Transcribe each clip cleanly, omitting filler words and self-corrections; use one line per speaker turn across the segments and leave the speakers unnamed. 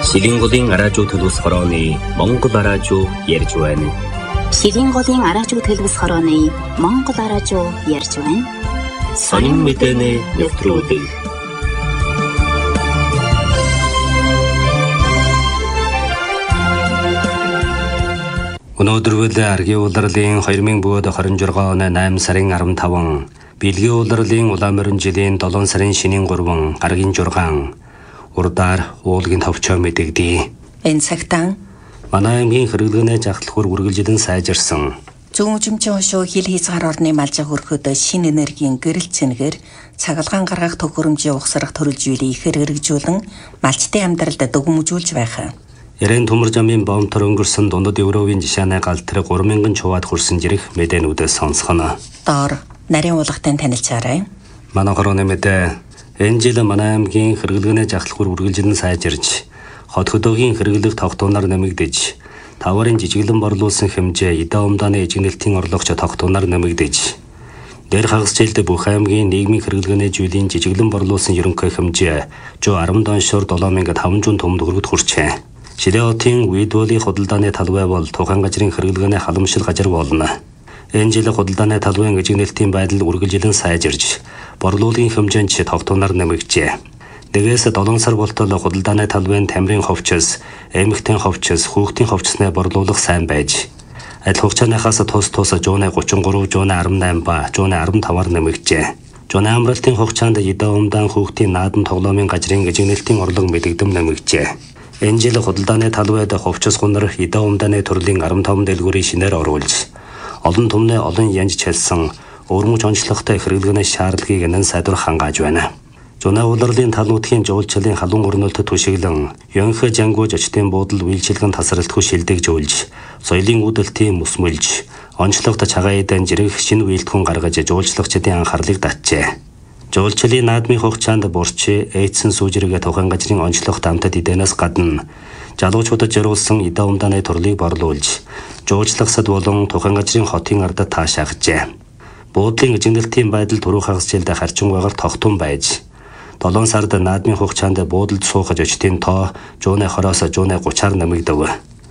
Шилинголын араажуу төлөвс хорооны Монгол араажуу ярьж байна.
Шилинголын араажуу төлөвс хорооны Монгол араажуу ярьж байна.
Сонин мэдэнэ нэвтрүүлэг. Өнөөдөр аргийн улирлын 2026 оны 8 сарын 15, Бэлгийн улирлын улаан жилийн 7 сарын шинийн 3, гаргийн 6 урдаар уулгийн товчоо мэдэгдээ.
Энэ цагтаа
манай аймгийн хэрэглэгнээ жахлахур үргэлжилэн сайжирсан.
Зүүн жимчэн хошуу хил хязгаар орны малжиг хөрөхөд шинэ энергийн гэрэл цэнгээр цагалгаан гаргах төхөөрөмжийн ухсрах төрөлжүүлийг ихэр хэрэгжүүлэн малчтын амьдралд дүгнэмжүүлж байх.
Ярен төмөр жамын бомтор өнгөрсөн дундад Европын жишааны галтэр 3000 чуваад хүрсэн жирэх мэдээнүүдээс сонсгоно.
Доор нарийн уулгатай танилцаарай.
Манай хорооны мэдээ энэ жил манай аймгийн хэрэглэгнээ жахлахур үргэлжилэн сайжирч, хот хөдөөгийн хэрэглэх тогтооноор нэмэгдэж, таварын жижиглэн борлуулсан хэмжээ эдэ умдааны ижигнэлтийн орлогч тогтооноор нэмэгдэж, дээр хагас жилд бүх аймгийн нийгмийн хэрэглэгнээ зүйлийн жижиглэн борлуулсан ерөнхий хэмжээ 110 доншоор 7500 томд хүргэж хүрчээ. Шилэотын Уйдволи худалдааны талбай бол тухайн газрын хэрэглэгнээ халамжлал газар болно. Энэ жил худалдааны талбайн ижигнэлтийн байдал үргэлжилэн сайжирч, борлуулын хэмжээнд тогтооноор нэмэгджээ. Дэгээс 7 сар болтол худалдааны талбайн тамирын ховчос, эмэгтэй ховчос, хүүхдийн ховчсны борлуулах сайн байж, адил хугацааныхаас тус 133, 118 ба 115-аар нэмэгджээ. Жуны амралтын хугацаанд эдэ умдаан хүүхдийн наадан тоглоомын газрын ижигнэлтийн орлого мэдэгдэм нэмэгджээ. Энэ жил худалдааны талбайд ховчос гунар эдэ умдааны төрлийн 15 дэлгүүрийн шинээр оруулж, олон түмнээ олон янж чалсан өрмөж онцлогтой хэрэглэгнээ шаардлагыг нэн сайдвар хангааж байна. Зуна улирлын тал нутгийн жуулчлалын халуун өрнөлтөд түшиглэн, Ёнхэ жангууж очтын буудал үйлчилгэн тасралтгүй шилдэг жуулж, соёлын үдэлтийн мөсмөлж, онцлогтой цагаан эдэн жирэх шинэ үйлдэлхүүн гаргаж жуулчлагчдын анхаарлыг татжээ. Жуулчлалын наадмын хугацаанд бурч, эйдсэн сүүжиргээ тухайн газрын онцлогтой амтад эдэнээс гадна жалуучуудад зориулсан эдэ умдааны төрлийг борлуулж, жуулчлагсад болон тухайн газрын хотын ардад таашаахжээ. Буудлын ижигнэлтийн байдал түрүү хагас жилд харчингуйгаар тогтун байж, 7 сард наадмын хугацаанд буудалд суухаж очтын тоо 120-оос 130-аар нэмэгдэв.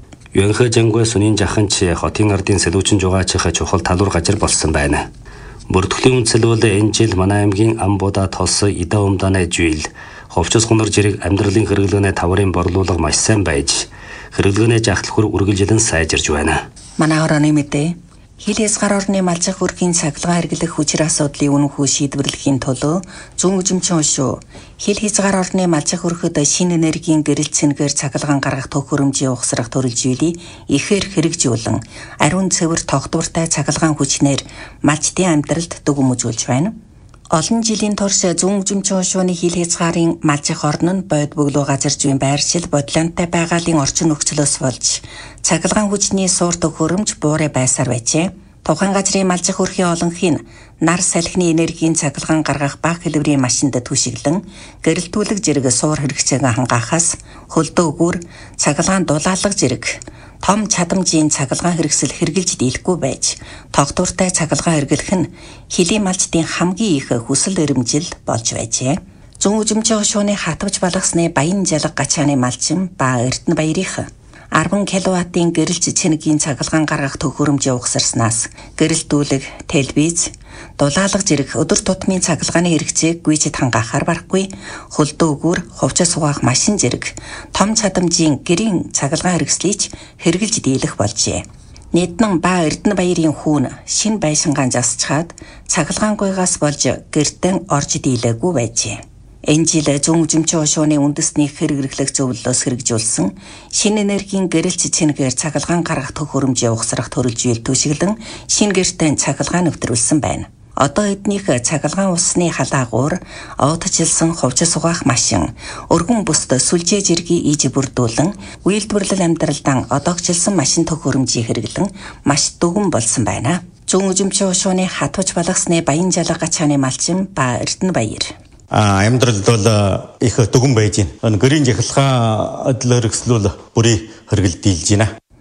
Ёнхэ жангуй сүнийн жаханч хотын ардын сэлүүчин жугаачих чухал талуур газар болсон байна. Бүртгэлийн үндэслэл энэ жил манай аймгийн Амбуда тос эдэ умдааны жийл, ховчос гунар жирэг амьдралын хэрэглэгнээ таврын борлуулга маш сайн байж, хэрэглэгнээ жахлахур үргэлжилэн сайжирж байна.
Манай хорооны мэдээ хил хязгаар орны малжиг хөрхийн цагалгаан хэрэглэх хүчир асуудлыг үнэнхүү шийдвэрлэхийн тулд зүүн жимчэн хошуу хил хязгаар орны малжиг хөрөхөд шинэ энергийн гэрэл цэнгээр цагалгаан гаргах төхөөрөмжийн ухсрах төрөлжүүлийг ихээр хэрэгжүүлэн ариун цэвэр тогтвортой цагалгаан хүчнээр малчтын амьдралд дүгнэмжүүлж байна. Олон жилийн турш зүүн жимчэн хошууны хил хязгаарын малжих орн нь бод бөглөө газар зүйн байршил бодлонтой байгалийн орчин нөхцлөөс болж цагалгаан хүчний суур төхөөрөмж буурай байсаар байжээ. Тухайн газрын малжих хөрхийн олонхын нар салхины энергийн цагалгаан гаргах бага хэлбэрийн машинд түшиглэн гэрэлтүүлэг зэрэг суур хэрэгцээг хангаахаас хөлдөө гүр цагалгаан дулаалга зэрэг том чадамжийн цагалгаан хэрэгсэл хэрглэж дийлэхгүй байж, тогтвортой цагалгаан хэрэглэх нь хилийн малчдын хамгийн их хүсэл эрмжил болж байжээ. Зүүн жимчэн хошууны хатвж балгасны Баян Жалга гачааны малчин ба Эрдэнэ баярынх 10 кВт-ийн гэрэлж цэнэгийн цагалгаан гаргах төхөөрөмжийн ухсарснаас гэрэлтүүлэг, телевиз, дулаалга зэрэг өдөр тутмын цагалгааны хэрэгцээг гүйцэд хангаахаар барахгүй, хөлдөө гүр, хувцас угаах машин зэрэг том чадамжийн гэрийн цагалгаан хэрэгслийг хэрэгжилж дийлэх болжээ. Нийтнэн ба Эрдэнэ баярын хүүн шинэ байшингаан засчхаад цагалгаан гуйгаас болж гэртэн орж дийлээгүй байжээ. Энэ жил зүүн жимчэн хошууны үндэсний хэрэглэх зөвлөлөөс хэрэгжүүлсэн шинэ энергийн гэрэлч цэнгээр цагалгаан гаргах төхөөрөмжийн ухсрах төрөлжүүл түшиглэн шинэ гэртэн цагалгаан нэвтрүүлсэн байна. Одоо эднийх цагалгаан усны халаагуур, ооджилсан хувцас угаах машин, өргөн бүст сүлжээ зэргийг ийж бүрдүүлэн үйлдвэрлэл амьдралдан одоогчлсан машин төхөөрөмжийг хэрэглэн маш дүгэн болсон байна. Зүүн жимчэн хошууны хатвж балгасны Баян Жалга гачааны малчин ба Эрдэнэ баяр
Амьдралд бол их дүгэн байж байна. Гэрийн жахалгаан адил хэрэгслүүл бүрий хэрэгэлдэлж байна.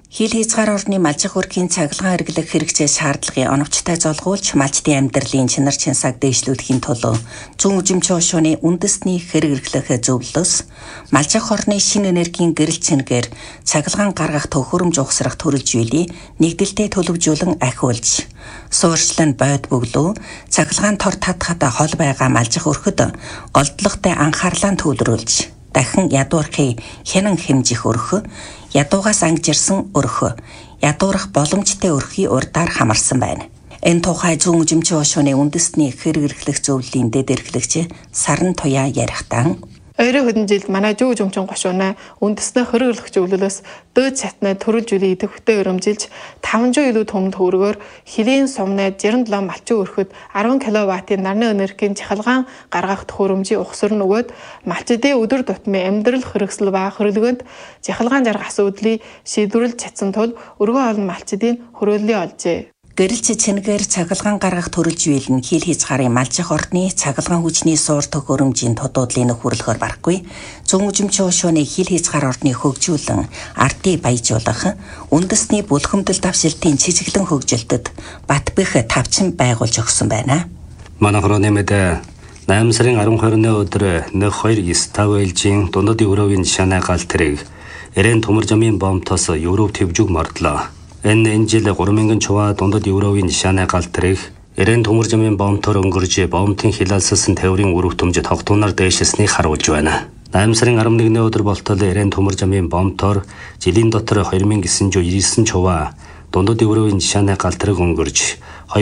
Хил хязгаар орны малжих үрхийн цахилгаан хэрэглэх хэрэгцээ шаардлагын оновчтой золгуулж малчдын амьдралын чанар чансааг дээшлүүлэхийн тулд зүүн үзэмжийн хошууны үндэсний хэрэг эрхлэх зөвлөлөөс малжих орны шинэ энергийн гэрэлцэнгээр цахилгаан гаргах төхөөрөмж ухсрах төрөлж үйлийн нэгдэлтэд төлөвжүүлэн ахиулж суурьшлан бойд бөглөө цахилгаан тор татхад хол байгаа малжих өрхөд голдлоготой анхаарлаа төвлөрүүлж дахин ядуурхыг хянан хэмжих өрхө ядуугаас ангижирсан өрхө ядуурах боломжтой өрхийн урдаар хамарсан байна. Энэ тухай зүүн үзэмжийн хошууны үндэсний хэрэг эрхлэх зөвлөлийн дэд эрхлэгч Саран Туяа ярихдаа
Ойрын хэдэн жилд манай зүүн үзэмжийн хошууна үндэснээ хэрэг эрхлэх зөвлөлөөс дээд шатны төрөлж үлийн идэвхтэй өрөмжилж 500 илүү том төгрөгөөр хилийн сумнай 67 малчин өрхөд 10 кВт-ийн нарны энергийн цахилгаан гаргах төхөөрөмжийн ухсар нөгөөд малчдын өдөр тутмын амьдрал хэрэгсэл ба хөрлөгөнд цахилгаан жаргах асуудлыг шийдвэрлэж чадсан тул өргөн олон малчдын хөрөөллийг олжээ.
Гэрэлч цэнгээр цахилгаан гаргах төрөлж үйл нь хил хязгаарын малжих орны цахилгаан хүчний суур төхөөрөмжийн тодуудлын нөхөрлөхөөр барахгүй зүүн үзэмжийн хошууны хил хязгаар орны хөгжүүлэн ардыг баяжуулах үндэсний бүлхэмдэл давшилтын цэцэглэн хөгжилтөд бат бэх тавчин байгуулж өгсөн байна.
Манай хорооны мэдээ 8 сарын 12-ны өдөр 129 ээлжийн дундад Европын шанаа гал тэрэг Эрен төмөр жамын бомтоос Европ төвжиг мордлоо. Энэ жил 3,000 чува дундад Европын шанаа гал тэрэг Эрен төмөр жамын бомтоор өнгөрж бомтын хилалссан тээврийн үр хөтөмж тогтооноор дээшсэнийг харуулж байна. 8 сарын 11-ны өдөр болтол Эрен төмөр жамын бомтоор жилийн дотор 2,999 чува дундад Европын шанаа гал тэрэг өнгөрж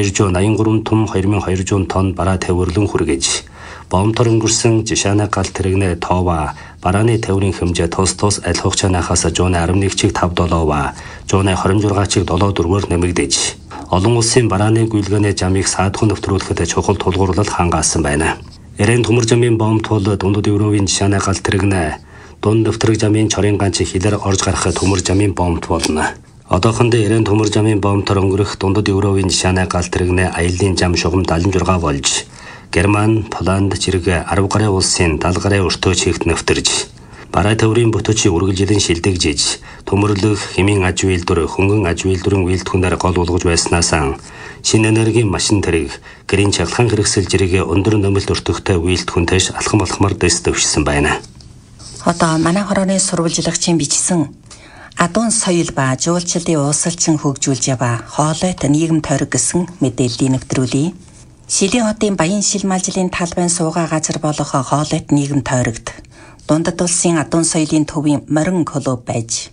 283 том 2,200 тонн бараа тээвэрлэн хүргэж бомтоор өнгөрсөн жишаана гал тэрэгнэ тоова барааны тээврийн хэмжээ тус аль хугацаанаас жууны 11-чиг 5-7-ва жууны 26-чиг 7-4-өөр нэмэгдэж олон улсын барааны гүйлгээний жамыг саадхан нөтрүүлэхэд чухал тулгуурлал хангаасан байна. Эрен төмөр жамын бомт бол дундад Европын жишаана гал тэрэгнэ дунд дэвтрэг жамын чорын ганц хилээр орж гарах төмөр жамын бомт болно. Одоохондоо Эрен төмөр жамын бомтоор өнгөрөх дундад Европын жишаана гал тэрэгнэ аяллаа жам шугам 76 болж Герман, Поланд зэрэг 10 гаруй улсын 70 гаруй өртөө чигт нэвтэрж бараа тээврийн бүтөөчийг үргэлжлэн шилдэгжиж төмөрлөх хэмийн аж үйлдвэр хөнгөн аж үйлдвэрийн үйлдвэрээр гол болгож байснаас шинэ энергийн машин тэрэг гэрийн чаглахын хэрэгсэл зэрэг өндөр нэмэлт өртөгтэй үйлдвэртэж алхам алхмаар дэс дэвшсэн байна.
Одоо манай хорооны сурвалжлагчийн бичсэн адуун соёл ба жуулчлалын уусалчин хөгжүүлж ява хоолойт нийгэм тойрог гэсэн мэдээллийг нэвтрүүлье. Шилийн хотын Баян шил малжлын талбайн суугаа газар болох хоолойт нийгэм тойрогт дундад улсын адуун соёлын төвийн морин клуб байж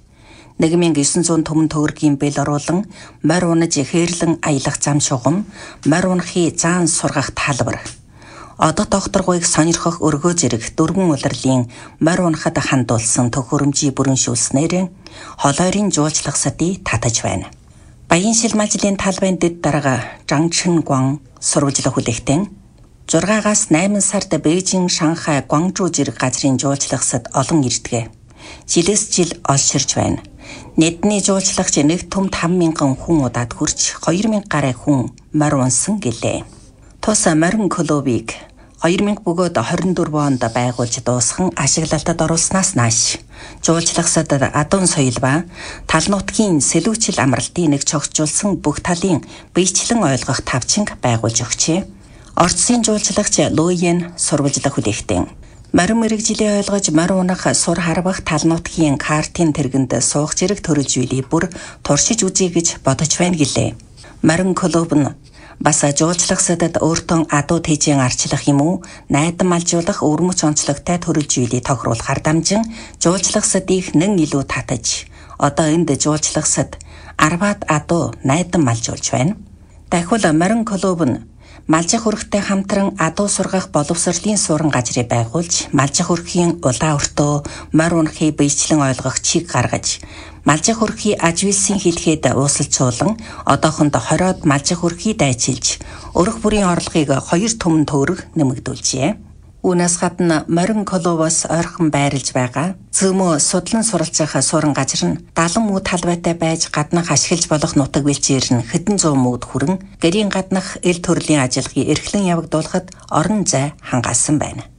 1900 төмөн төгрөгийн бэл оруулан морь унаж хээрлэн аялах зам шугам морь унахыг заан сургах талбар одод докторгүйг сонирхох өргөө зэрэг дөрвөн улирлын морь унахад хандуулсан төхөөрөмжийн бүрэн шүүлснээр холойрын жуулчлах садыг татаж байна. Баян шил малжлын талбайн дэд дарга Жангшин Гуан сурвалжлах хүлээгтэн 6-аас 8 сард Бээжин, Шанхай, Гуанчжоу зэрэг газрын жуулчлагсад олон ирдэг. Жилээс жил олширч байна. Нэдний жуулчлагч нэг төмд 5,000 хүн удаад хүрч 2,000 гаруй хүн морь унсан гэлээ. Тус морин клубыг 2000 бөгөөд 24 онд байгуулж дуусхан ашиглалтад оруулснаас нааш жуулчлагсад адуун соёл ба тал нутгийн сэлүүчил амралтыг нэг цогцолсон бүх талын биечлэн ойлгох тавчинг байгуулж өгчээ. Орцсын жуулчлагч Луйен сурвалжлах хүлээгтэн морин мэрэгжилээ ойлгож морь унах сур харвах тал нутгийн картын тэргэнд суух зэрэг төрөлж үйлий бүр туршиж үзье гэж бодож байна гэлээ. Морин клуб нь бас жуулчлагсадад өөртөө адуу тэжийн арчлах юм уу найдан малжуулах өвөрмөц онцлогтой төрөлж үйлий тохируулахар дамжин жуулчлагсадыг нэн илүү татаж одоо энд жуулчлагсад 10-аад адуу найдан малжуулж байна. Дахиад морин клуб нь малжих өрхтэй хамтран адуу сургах боловсролын суурин газрыг байгуулж малжих өрхийн улаан өртөө морь унахыг биечлэн ойлгох чиг гаргаж малжих өрхий ажвилсын хэлхээд уусалцуулан одоохондоо 20-од малжих өрхий дайчилж өрх бүрийн орлогыг 2 төмөн төгрөг нэмэгдүүлжээ. Үүнээс гадна морин клубоос ойрхон байрлаж байгаа цөмөө судлан суралцах суурин газар нь 70 муу талбайтай байж гаднах ашиглаж болох нутаг бэлчээр нь хэдэн зуун мууд хүрэн гэрийн гаднах эл төрлийн ажиллагааг эрхлэн явагдуулахад орон зай хангаасан байна.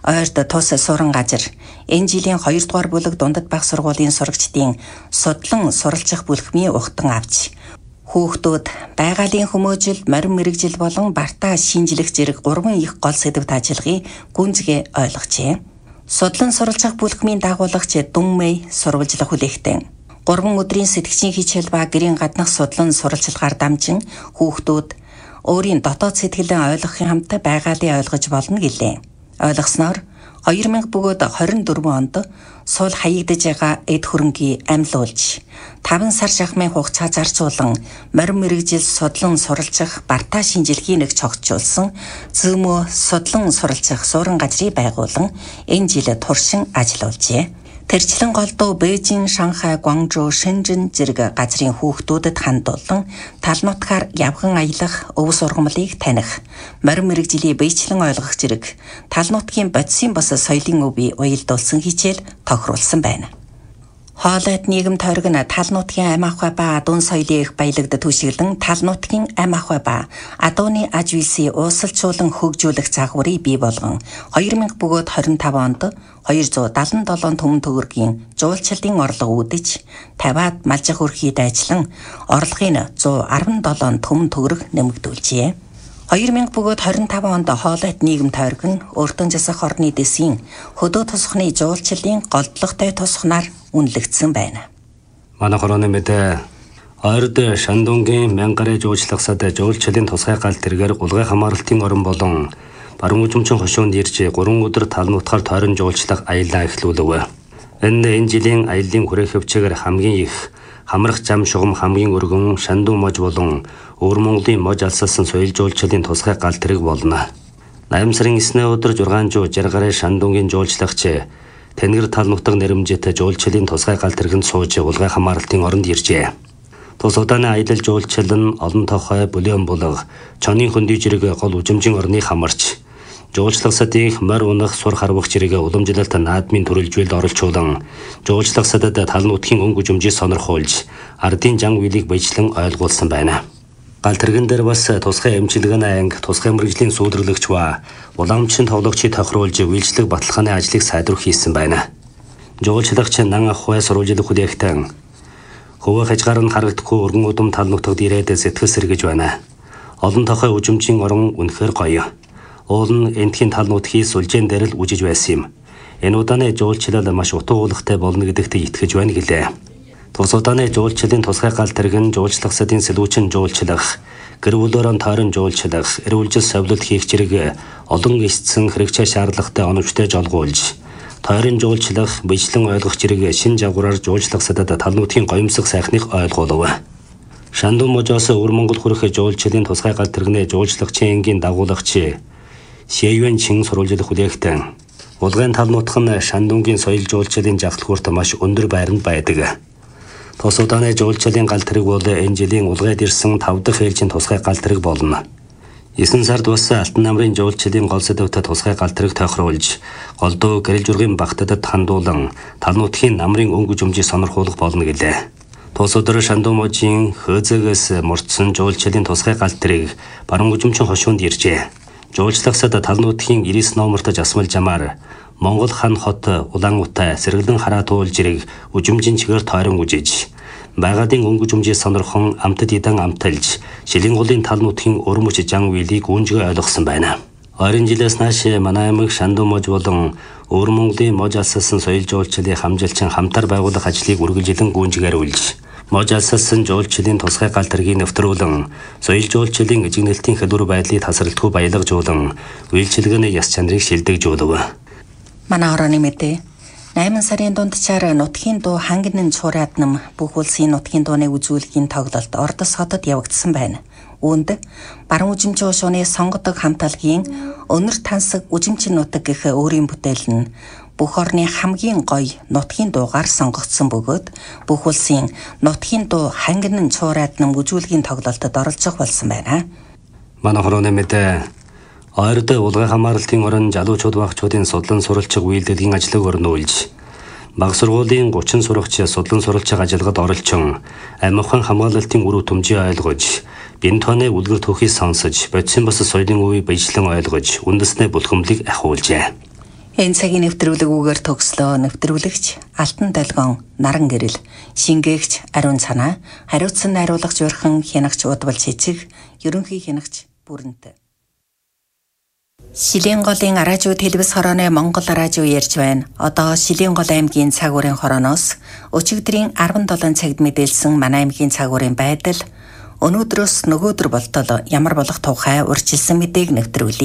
Ойрд тус суран газар энэ жилийн 2 дугаар бүлэг дундад бага сургуулийн сурагчдын судлан суралцах бүлхмийн ухтан авч хүүхдүүд байгалийн хүмүүжил, морин мэрэгжил болон бартаа шинжлэх зэрэг 3 их гол сэдвт ажиллагыг гүнзгий ойлгожээ. Судлан суралцах бүлхмийн дагуулагч Дүнмэй сурвалжлах хүлээхтэн 3 өдрийн сэтгчийн хичээл ба гэрийн гаднах судлан суралцлагаар дамжин хүүхдүүд өөрийн дотоод сэтгэлээ ойлгохын хамт байгаалыг ойлгож болно гэлээ. Ойлгосноор 2000 бөгөөд 24 онд суул хаягдж байгаа эд хөрөнгийг амьлуулж 5 сар шахмын хугацаа зарцуулан морин мэрэгжил судлан суралцах бартаа шинжилгээг нэг цогцолсон зөөмөө судлан суралцах суурин газрыг байгуулан энэ жил туршин ажиллаулжээ. Тэрчлэн голдуу Бээжин, Шанхай, Гуанчжоу, Шэнжэн зэрэг газрын хүүхдүүдэд хандуулан тал нутгаар явган аялах, өв сургамлыг таних, морин мэрэгжлийн биечлэн ойлгох зэрэг тал нутгийн бодисын бас соёлын өвийг уялдуулсан хичээл тохируулсан байна. Хоолойд нийгэм тойрог нь тал нутгийн амь ахуй ба адуун соёлын их баялагд түшиглэн тал нутгийн амь ахуй ба адууны аж үйлсийг уусалжуулан хөгжүүлэх загварыг бий болгон 2000 бөгөөд 25 онд 277 төмөн төгрөгийн жуулчлалын орлого үүдэж 50-аад малжих өрхий дайчлан орлогын 117 төмөн төгрөг нэмэгдүүлжээ. 2000 бөгөөд 25 онд хоолойд нийгэм тойрог нь өртөн засах орны дэсийн хөдөө тусахны жуулчлалын голдлоготой тусахнаар үнэлэгдсэн байна.
Манай хорооны мэдээ ойрд Шандунгийн Мянгарын жуулчлагсад жуулчлалын тусгай гал тэргээр улгай хамааралтын орон болон баруун үзмчин хошуунд ирж 3 өдөр тал нутгаар тойрон жуулчлах аяллаа эхлүүлв. Энэ жилийн аяллаа хүрэх хөвчөөр хамгийн их хамрах зам шугам хамгийн өргөн Шандун мож болон Өвөр Монголын мож алсалсан соёл жуулчлалын тусгай гал тэрэг болно. 8 сарын 9-ний өдөр 660 гарын Шандунгийн жуулчлагч Тэнгэр тал нутаг нэрэмжтэй жуулчлалын тусгай гал тэргэнд сууж улгай хамааралтын оронд иржээ. Тус удааны аялал жуулчлал нь олон тохой бүлээн булга чоны хөндөй зэрэг гол үжимжин орны хамарч жуулчлагсадын морь унах сур харвах зэрэг уламжлалт наадмын төрөлжүүлэлд оролцуулан жуулчлагсадад тал нутгийн өнгө үжимжийг сонирхуулж ардын жан үйлийг баяжлан ойлгуулсан байна. Гал тэргэн дээр бас тусгай эмчилгээний анги, тусгай мэрэгжлийн сүүлрэлэгч ба уламжлалын тоглогчийг тохируулж үйлчлэг баталгааны ажлыг сайдруулах хийсэн байна. Жуулчлагч Нан Ахуй сурвалжлах хүлээхтэн хөвөө хажгаар нь харагдахгүй өргөн удам тал нутагт ирээд сэтгэл сэргэж байна. Олон тохой үжимжийн орон үнэхээр гоё. Уул нь энтхийн тал нутгийн сүлжээн дээр л үжиж байсан юм. Энэ удааны жуулчлал маш утга уулахтай болно гэдэгт итгэж байна гэлээ. Тус удааны жуулчлалын тусгай гал тэргэн жуулчлагсадын сэлүүчин жуулчлах, гэр бүлөөрөө тойрон жуулчлах, эрүүлжил совлолт хийх зэрэг олон эсцэн хэрэгцээ шаардлагатай оновчтой жолгуулж, тойрон жуулчлах, бичлэн ойлгох зэрэг шин жагвараар жуулчлагсадад тал нутгийн гоёмсог сайхныг ойлгуулв. Шандун можоос Өвөр Монгол хүрэх жуулчлалын тусгай гал тэргэнэ жуулчлагчийн энгийн дагуулагч Шэйвэн Чин сурвалжлах хүлээхтэн улгайн тал нутг нь Шандунгийн соёл жуулчлалын жагтлагуурт маш өндөр байранд байдаг. Тус удааны жуулчлалын гал тэрэг бол энэ жилийн улгайд ирсэн 5 дахь ээлжийн тусгай гал тэрэг болно. 9 сард бас Алтан намрын жуулчлалын гол сэдвүүдэд тусгай гал тэрэг тохируулж, голдуу гэрэл жургийн багтадад хандуулан тал нутгийн намрын өнгө жүмжийг сонирхуулах болно гэлээ. Тус өдөр Шандун можийн хөөзөөгөөс мурдсан жуулчлалын тусгай гал тэрэг баруун үзмчин хошуунд иржээ. Жуулчлагсад тал нутгийн 90 номертож асмал жамаар Монгол хан хот Улаан-Утай сэргэлэн хараа туулж ирэг үжимжин чигээр тойрон үжиж байгалийн өнгө жүмжийг сонирхон амтд идан амталж шилийн голын тал нутгийн өрмөч жан үйлийг гүнжгөө ойлгосон байна. Ойрын жилээс нааш манай аймаг Шандун мож болон Өвөр Монголын мож алсалсан соёл жуулчлалын хамжилчин хамтар байгуулах ажлыг үргэлжлэн гүнжгээрүүлж мож алсалсан жуулчлалын тусгай гал тэргийг нэвтрүүлэн соёл жуулчлалын эжигнэлтийн хэлбэр байдлыг тасралтгүй баялагжуулан үйлчилгээний яс чанарыг шилдэгжүүлв.
Манай орооны мэдээ 8 сарын дундчаар нутгийн дуу хангинын цуурааднам бүх улсын нутгийн дууны үзүүлгийн тоглолт Ордос хотод явагдсан байна. Үүнд баруун үзмчин хошууны сонгодог хамтлагийн өнөр тансаг үзмчин нутаг гэх өөрийн бүтээл нь бүх орны хамгийн гоё нутгийн дуугаар сонгогдсон бөгөөд бүх улсын нутгийн дуу хангинын цуурааднам үзүүлгийн тоглолтод оролцох болсон байна.
Манай хорооны мэдээ ойрд улгай хамааралтын орон залуучууд багчуудын судлан суралцах үйлдвэрлэлийн ажлыг өрнүүлж баг сургуулийн 30 сурагч судлан суралцах ажиллагад оролцсон амь ухаан хамгаалалтын үр дүнжийг ойлгож бинтоны үлгэр түүхийг сонсож бодисын бас соёлын үеийг баяжлан ойлгож үндэснээ бүлхэмлийг ахиулжээ.
Энэ цагийн нэвтрүүлэг үгээр төгслөө. Нэвтрүүлэгч Алтан Долгон, Наран Гэрэл, шингээгч Ариун Цанаа, хариуцсан найруулагч Урхан, хянагч Удвал Цэцэг, ерөнхий хянагч Бүрэнт. Шилийн голын радио телевиз хорооны Монгол радио ярьж байна. Одоо Шилийн гол аймгийн цаг уурын хорооноос өчигдрийн 17 цагт мэдээлсэн манай аймгийн цаг уурын байдал, өнөөдрөөс нөгөөдөр болтол ямар болох тухай урьдчилсан мэдээг нэвтрүүлье.